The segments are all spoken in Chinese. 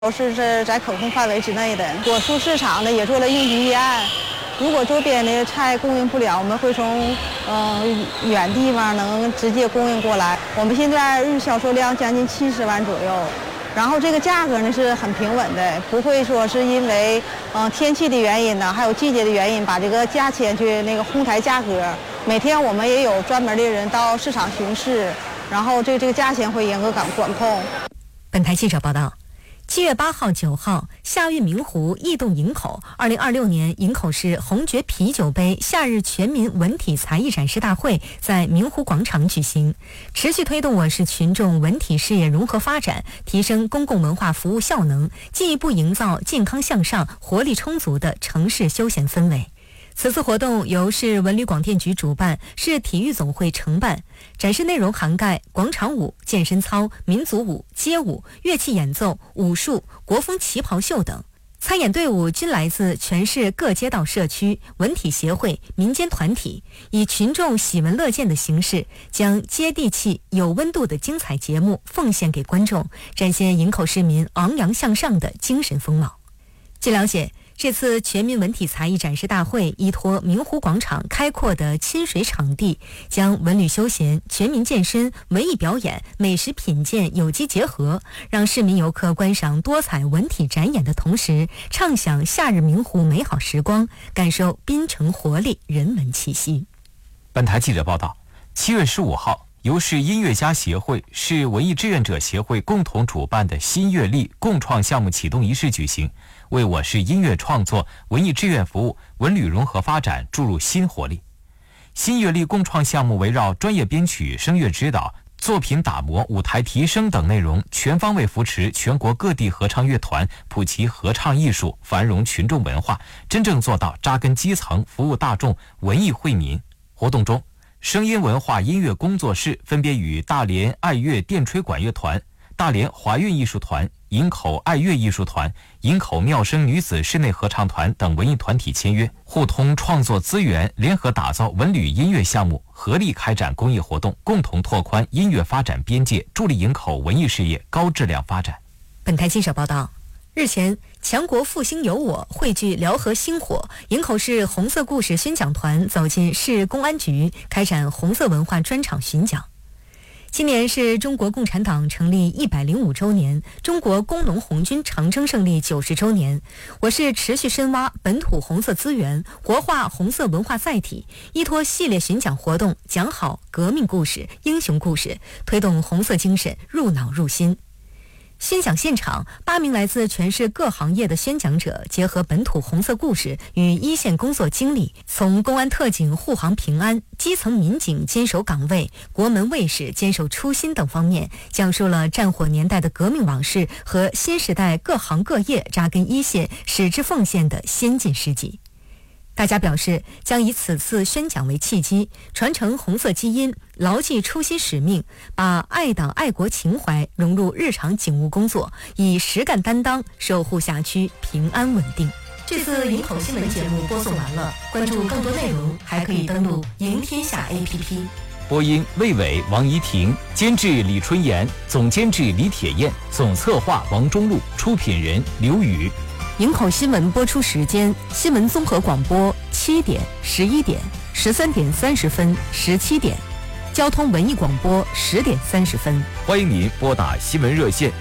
都是在可控范围之内的。果蔬市场呢也做了应急预案，如果周边的菜供应不了，我们会从远地方能直接供应过来。我们现在日销售量将近70万左右，然后这个价格呢是很平稳的，不会说是因为天气的原因呢，还有季节的原因，把这个价钱去哄抬价格。每天我们也有专门的人到市场巡视，然后这个价钱会严格管控。 本台记者报道。7月8号、9号，夏运明湖逸动营口2026年营口市红爵啤酒杯夏日全民文体才艺展示大会在明湖广场举行，持续推动我市群众文体事业融合发展，提升公共文化服务效能，进一步营造健康向上、活力充足的城市休闲氛围。此次活动由市文旅广电局主办，市体育总会承办。展示内容涵盖广场舞、健身操、民族舞、街舞、乐器演奏、武术、国风旗袍秀等。参演队伍均来自全市各街道社区、文体协会、民间团体，以群众喜闻乐见的形式，将接地气、有温度的精彩节目奉献给观众，展现营口市民昂扬向上的精神风貌。据了解，这次全民文体才艺展示大会依托明湖广场开阔的亲水场地，将文旅休闲、全民健身、文艺表演、美食品鉴有机结合，让市民游客观赏多彩文体展演的同时，畅享夏日明湖美好时光，感受滨城活力、人文气息。 本台记者报道，7月15号，由市音乐家协会、市文艺志愿者协会共同主办的新乐力共创项目启动仪式举行，为我市音乐创作、文艺志愿服务、文旅融合发展注入新活力。新乐力共创项目围绕专业编曲、声乐指导、作品打磨、舞台提升等内容，全方位扶持全国各地合唱乐团，普及合唱艺术，繁荣群众文化，真正做到扎根基层、服务大众、文艺惠民。活动中，声音文化音乐工作室分别与大连爱乐电吹管乐团、大连华韵艺术团、营口爱乐艺术团、营口妙声女子室内合唱团等文艺团体签约，互通创作资源，联合打造文旅音乐项目，合力开展公益活动，共同拓宽音乐发展边界，助力营口文艺事业高质量发展。 本台记者报道，日前，强国复兴有我汇聚辽河星火，营口市红色故事宣讲团走进市公安局，开展红色文化专场巡讲。今年是中国共产党成立105周年，中国工农红军长征胜利90周年。我市持续深挖本土红色资源，活化红色文化载体，依托系列巡讲活动，讲好革命故事、英雄故事，推动红色精神入脑入心。宣讲现场，8名来自全市各行业的宣讲者，结合本土红色故事与一线工作经历，从公安特警护航平安、基层民警坚守岗位、国门卫士坚守初心等方面，讲述了战火年代的革命往事和新时代各行各业扎根一线、矢志奉献的先进事迹。大家表示，将以此次宣讲为契机，传承红色基因，牢记初心使命，把爱党爱国情怀融入日常警务工作，以实干担当守护辖区平安稳定。这次营口新闻节目播送完了，关注更多内容还可以登录赢天下 APP。 播音魏伟、王怡婷，监制李春妍，总监制李铁燕，总策划王中路，出品人刘宇。 营口新闻播出时间：新闻综合广播7点、11点、13点30分、17点；交通文艺广播10点30分。 欢迎您拨打新闻热线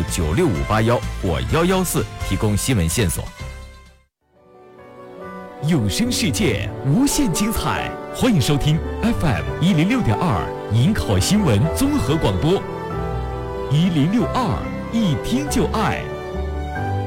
26965581或114，提供新闻线索。 有声世界无限精彩，欢迎收听 FM106.2营口新闻综合广播，1062，一听就爱。